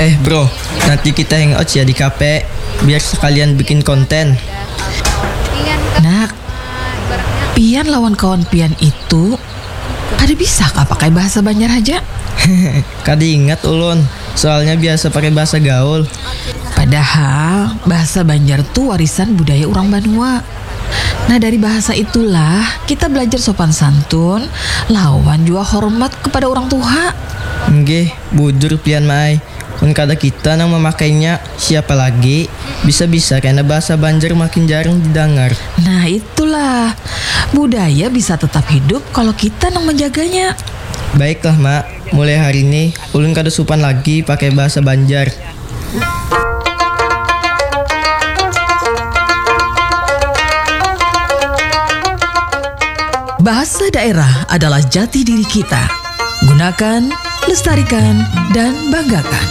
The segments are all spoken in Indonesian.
Bro, nanti kita hangout ya di kafe, biar sekalian bikin konten. Nak, pian lawan kawan pian itu ada bisa kah pakai bahasa Banjar aja? Kadi ingat ulun, soalnya biasa pakai bahasa gaul. Padahal bahasa Banjar tuh warisan budaya orang Banua. Nah dari bahasa itulah kita belajar sopan santun, lawan juga hormat kepada orang tua. Nggih, bujur pian mai. Mun kada kita nang memakainya, siapa lagi? Bisa-bisa karena bahasa Banjar makin jarang didengar. Nah itulah, budaya bisa tetap hidup kalau kita nang menjaganya. Baiklah mak, mulai hari ini ulun kada sopan lagi pakai bahasa Banjar. Bahasa daerah adalah jati diri kita. Gunakan, lestarikan, dan banggakan.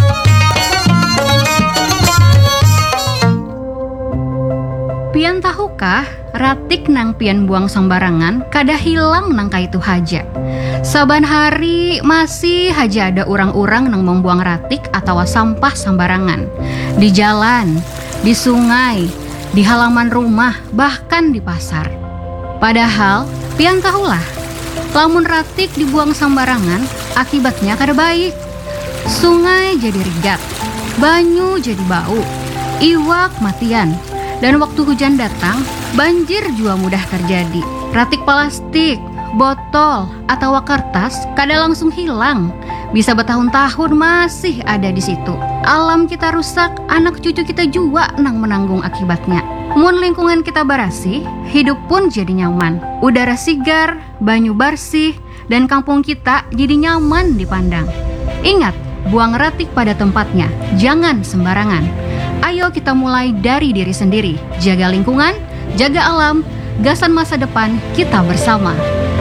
Pian tahukah, ratik nang pian buang sembarangan kada hilang nang kaitu haja. Saban hari masih haja ada orang-orang nang membuang ratik atau sampah sembarangan. Di jalan, di sungai, di halaman rumah, bahkan di pasar. Padahal, pian tahulah, lamun ratik dibuang sembarangan, akibatnya kada baik. Sungai jadi rigat, banyu jadi bau, iwak matian. Dan waktu hujan datang, banjir juga mudah terjadi. Ratik plastik, botol, atau kertas kada langsung hilang. Bisa bertahun-tahun masih ada di situ. Alam kita rusak, anak cucu kita juga nang menanggung akibatnya. Mun lingkungan kita bersih, hidup pun jadi nyaman. Udara segar, banyu bersih, dan kampung kita jadi nyaman dipandang. Ingat, buang ratik pada tempatnya, jangan sembarangan. Ayo kita mulai dari diri sendiri. Jaga lingkungan, jaga alam, gasan masa depan kita bersama.